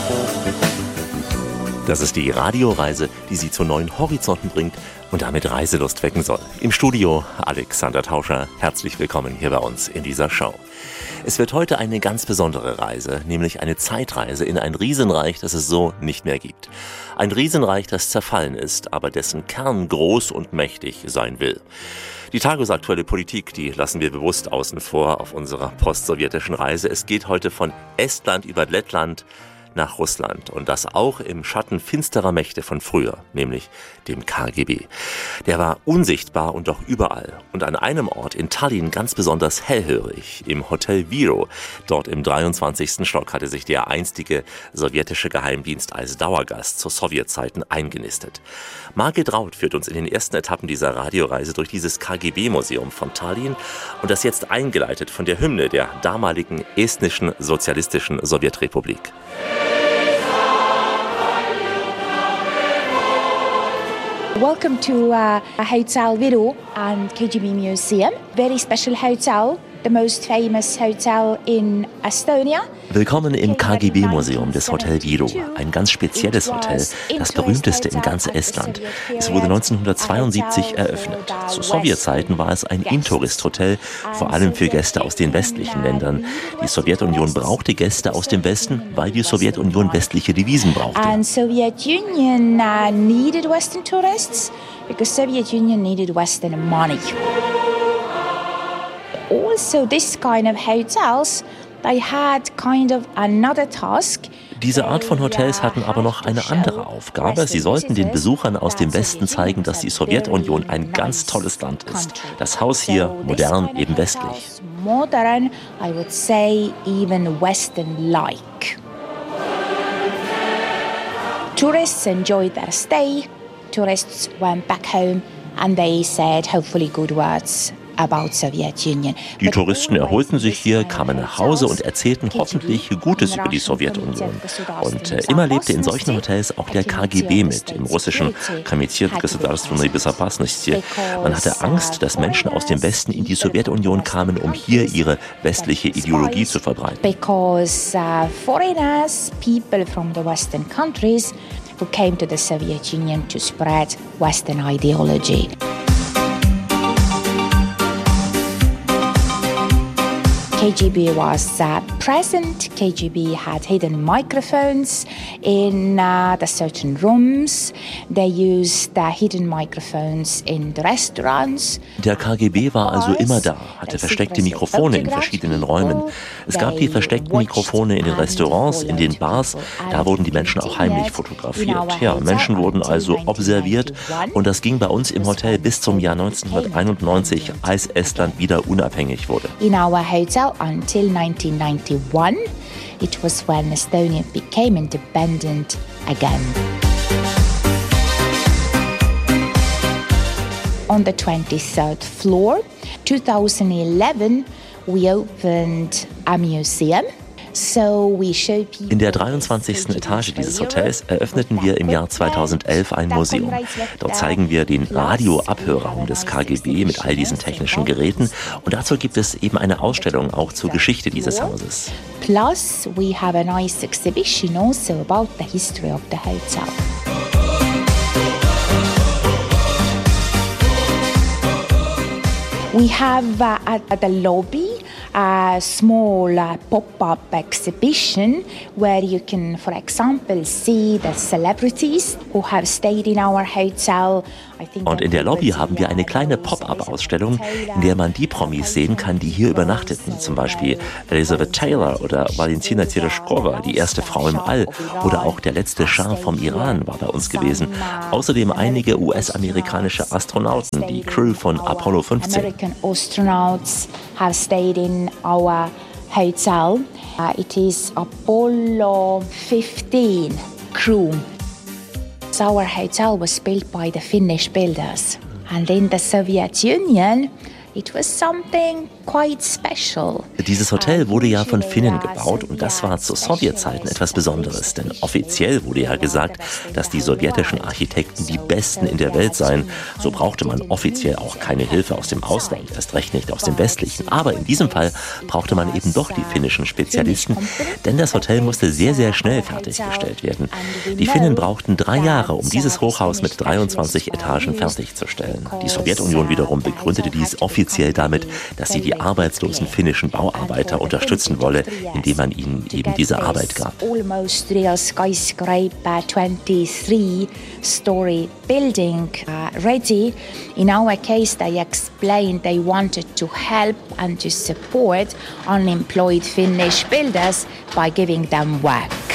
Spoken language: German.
Das ist die Radioreise, die Sie zu neuen Horizonten bringt und damit Reiselust wecken soll. Im Studio Alexander Tauscher. Herzlich willkommen hier bei uns in dieser Show. Es wird heute eine ganz besondere Reise, nämlich eine Zeitreise in ein Riesenreich, das es so nicht mehr gibt. Ein Riesenreich, das zerfallen ist, aber dessen Kern groß und mächtig sein will. Die tagesaktuelle Politik, die lassen wir bewusst außen vor auf unserer postsowjetischen Reise. Es geht heute von Estland über Lettland nach Russland und das auch im Schatten finsterer Mächte von früher, nämlich dem KGB. Der war unsichtbar und doch überall und an einem Ort in Tallinn ganz besonders hellhörig, im Hotel Viro. Dort im 23. Stock hatte sich der einstige sowjetische Geheimdienst als Dauergast zu Sowjetzeiten eingenistet. Margit Raud führt uns in den ersten Etappen dieser Radioreise durch dieses KGB-Museum von Tallinn und das jetzt eingeleitet von der Hymne der damaligen estnischen sozialistischen Sowjetrepublik. Welcome to Hotel Viro and KGB Museum. Very special hotel, the most famous hotel in Estonia. Willkommen im KGB-Museum des Hotel Viro, ein ganz spezielles Hotel, das berühmteste in ganz Estland. Es wurde 1972 eröffnet. Zu Sowjetzeiten war es ein Intourist-Hotel, vor allem für Gäste aus den westlichen Ländern. Die Sowjetunion brauchte Gäste aus dem Westen, weil die Sowjetunion westliche Devisen brauchte. And Soviet Union needed Western tourists because Soviet Union needed Western money. Also this kind of hotels, they had kind of another task. Diese Art von Hotels hatten aber noch eine andere Aufgabe. Sie sollten den Besuchern aus dem Westen zeigen, dass die Sowjetunion ein ganz tolles Land ist. Das Haus hier, modern, eben westlich. Modern, I would say even Western-like. Tourists enjoyed their stay. Tourists went back home and they said hopefully good words about Soviet Union. Die Touristen erholten sich hier, kamen nach Hause und erzählten hoffentlich Gutes über die Sowjetunion. Und immer lebte in solchen Hotels auch der KGB mit, im russischen Комитет государственной безопасности. Man hatte Angst, dass Menschen aus dem Westen in die Sowjetunion kamen, um hier ihre westliche Ideologie zu verbreiten. Because foreigners, people from the Western countries who came to the Soviet Union to spread Western ideology. KGB was present. KGB had hidden microphones in the certain rooms. They used hidden microphones in the restaurants. Der KGB war also immer da, hatte versteckte Mikrofone in verschiedenen Räumen. Es gab die versteckten Mikrofone in den Restaurants, in den Bars. Da wurden die Menschen auch heimlich fotografiert. Ja, Menschen wurden also observiert und das ging bei uns im Hotel bis zum Jahr 1991, als Estland wieder unabhängig wurde. In our hotel until 1991, it was when Estonia became independent again. On the 23rd floor, 2011, we opened a museum. In der 23. Etage dieses Hotels eröffneten wir im Jahr 2011 ein Museum. Dort zeigen wir den Radioabhörraum des KGB mit all diesen technischen Geräten und dazu gibt es eben eine Ausstellung auch zur Geschichte dieses Hauses. Plus, we have a nice exhibition also about the history of the hotel. We have at the lobby a small pop-up exhibition where you can, for example, see the celebrities who have stayed in our hotel. Und in der Lobby haben wir eine kleine Pop-up-Ausstellung, in der man die Promis sehen kann, die hier übernachteten. Zum Beispiel Elizabeth Taylor oder Valentina Tereshkova, die erste Frau im All. Oder auch der letzte Schah vom Iran war bei uns gewesen. Außerdem einige US-amerikanische Astronauten, die Crew von Apollo 15. American astronauts have stayed in our hotel. It is Apollo 15 crew. Our hotel was built by the Finnish builders. And in the Soviet Union, It was something quite special. Dieses Hotel wurde ja von Finnen gebaut und das war zu Sowjetzeiten etwas Besonderes, denn offiziell wurde ja gesagt, dass die sowjetischen Architekten die besten in der Welt seien. So brauchte man offiziell auch keine Hilfe aus dem Ausland, erst recht nicht aus dem westlichen. Aber in diesem Fall brauchte man eben doch die finnischen Spezialisten, denn das Hotel musste sehr, sehr schnell fertiggestellt werden. Die Finnen brauchten 3 Jahre, um dieses Hochhaus mit 23 Etagen fertigzustellen. Die Sowjetunion wiederum begründete dies offiziell damit, dass sie die arbeitslosen finnischen Bauarbeiter unterstützen wolle, indem man ihnen eben diese Arbeit gab. Almost real skyscraper 23-story building ready. In our case, they explained they wanted to help and to support unemployed Finnish builders by giving them work.